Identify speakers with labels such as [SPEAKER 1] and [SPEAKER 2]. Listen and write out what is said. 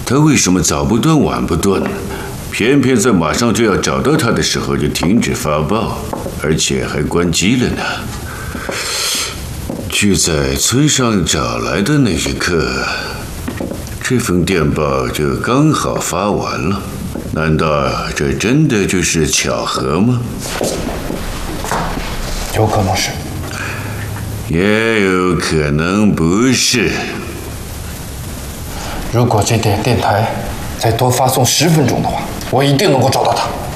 [SPEAKER 1] 他为什么早不断晚不断呢？偏偏在马上就要找到他的时候就停止发报，而且还关机了呢。就在村上找来的那一刻，这封电报就刚好发完了。难道这真的就是巧合吗？
[SPEAKER 2] 有可能是，
[SPEAKER 1] 也有可能不是。
[SPEAKER 2] 如果这点电台再多发送10分钟的话，我一定能够找到他。